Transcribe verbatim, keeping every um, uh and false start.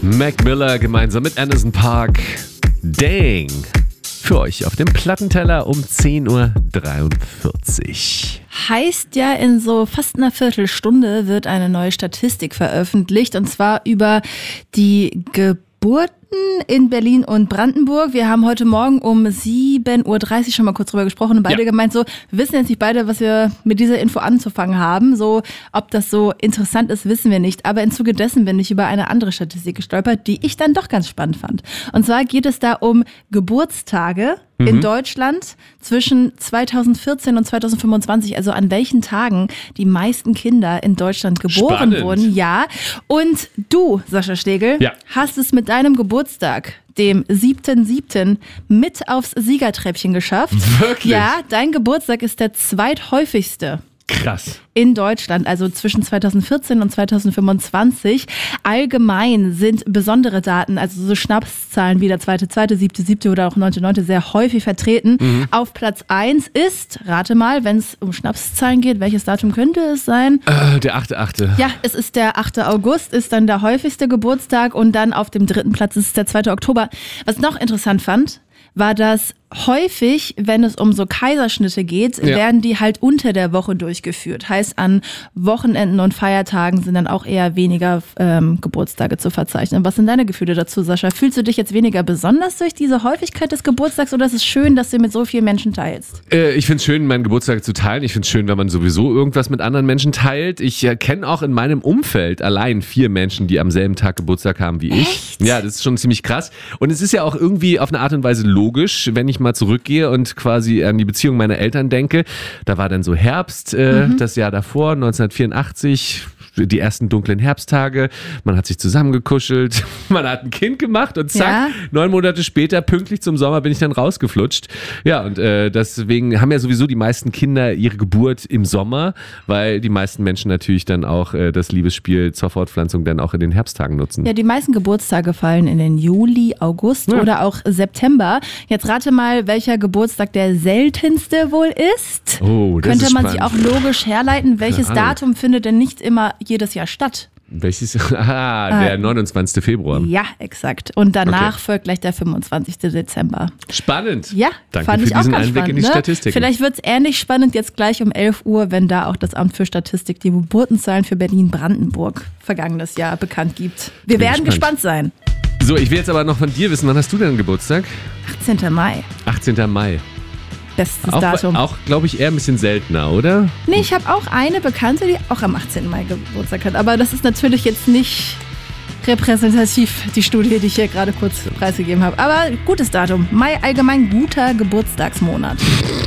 Mac Miller gemeinsam mit Anderson .Paak. Dang. Für euch auf dem Plattenteller um zehn Uhr dreiundvierzig. Heißt ja, in so fast einer Viertelstunde wird eine neue Statistik veröffentlicht, und zwar über die Geburten in Berlin und Brandenburg. Wir haben heute Morgen um sieben Uhr dreißig schon mal kurz drüber gesprochen und beide ja. gemeint, so, wir wissen jetzt nicht beide, was wir mit dieser Info anzufangen haben. So, ob das so interessant ist, wissen wir nicht. Aber im Zuge dessen bin ich über eine andere Statistik gestolpert, die ich dann doch ganz spannend fand. Und zwar geht es da um Geburtstage mhm. in Deutschland zwischen zweitausendvierzehn und zweitausendfünfundzwanzig, also an welchen Tagen die meisten Kinder in Deutschland geboren Spannend. wurden. Ja. Und du, Sascha Stegel, ja. hast es mit deinem Geburtstag, dem siebten siebten mit aufs Siegertreppchen geschafft. Wirklich? Ja, dein Geburtstag ist der zweithäufigste. Krass. In Deutschland, also zwischen zweitausendvierzehn und zweitausendfünfundzwanzig. Allgemein sind besondere Daten, also so Schnapszahlen wie der zweite, zweite, siebte, siebte oder auch neunte, neunte sehr häufig vertreten. Mhm. Auf Platz eins ist, rate mal, wenn es um Schnapszahlen geht, welches Datum könnte es sein? Äh, der achte achte Ja, es ist der achte August, ist dann der häufigste Geburtstag, und dann auf dem dritten Platz ist es der zweite Oktober. Was ich noch interessant fand, war, dass häufig, wenn es um so Kaiserschnitte geht, ja. werden die halt unter der Woche durchgeführt. Heißt, an Wochenenden und Feiertagen sind dann auch eher weniger ähm, Geburtstage zu verzeichnen. Was sind deine Gefühle dazu, Sascha? Fühlst du dich jetzt weniger besonders durch diese Häufigkeit des Geburtstags, oder ist es schön, dass du mit so vielen Menschen teilst? Äh, ich finde es schön, meinen Geburtstag zu teilen. Ich finde es schön, wenn man sowieso irgendwas mit anderen Menschen teilt. Ich äh, kenne auch in meinem Umfeld allein vier Menschen, die am selben Tag Geburtstag haben wie ich. Echt? Ja, das ist schon ziemlich krass. Und es ist ja auch irgendwie auf eine Art und Weise logisch, wenn ich mal zurückgehe und quasi an die Beziehung meiner Eltern denke. Da war dann so Herbst, äh, mhm. das Jahr davor, neunzehnhundertvierundachtzig, die ersten dunklen Herbsttage. Man hat sich zusammengekuschelt, man hat ein Kind gemacht und zack, ja. neun Monate später, pünktlich zum Sommer, bin ich dann rausgeflutscht. Ja, und äh, deswegen haben ja sowieso die meisten Kinder ihre Geburt im Sommer, weil die meisten Menschen natürlich dann auch äh, das Liebesspiel zur Fortpflanzung dann auch in den Herbsttagen nutzen. Ja, die meisten Geburtstage fallen in den Juli, August ja. oder auch September. Jetzt rate mal, welcher Geburtstag der seltenste wohl ist. Oh, das Könnte ist man spannend. sich auch logisch herleiten, welches Datum findet denn nicht immer jedes Jahr statt? Welches? Ah, der neunundzwanzigste Februar. Ja, exakt. Und danach okay. folgt gleich der fünfundzwanzigste Dezember. Spannend. Ja, danke fand für ich auch diesen ganz Einblick spannend, in die ne? Statistik. Vielleicht wird es ähnlich spannend jetzt gleich um elf Uhr, wenn da auch das Amt für Statistik die Geburtenzahlen für Berlin-Brandenburg vergangenes Jahr bekannt gibt. Wir Bin werden gespannt. gespannt sein. So, ich will jetzt aber noch von dir wissen, wann hast du denn Geburtstag? achtzehnten Mai. achtzehnten Mai. Bestes auch, Datum. Auch, glaube ich, eher ein bisschen seltener, oder? Nee, ich habe auch eine Bekannte, die auch am achtzehnten Mai Geburtstag hat. Aber das ist natürlich jetzt nicht repräsentativ, die Studie, die ich hier gerade kurz preisgegeben habe. Aber gutes Datum. Mai allgemein guter Geburtstagsmonat.